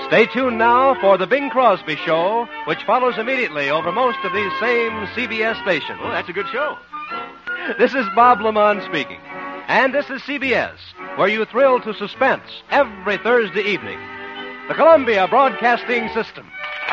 Stay tuned now for the Bing Crosby Show, which follows immediately over most of these same CBS stations. Well, that's a good show. This is Bob Lamont speaking. And this is CBS, where you thrill to suspense every Thursday evening. The Columbia Broadcasting System.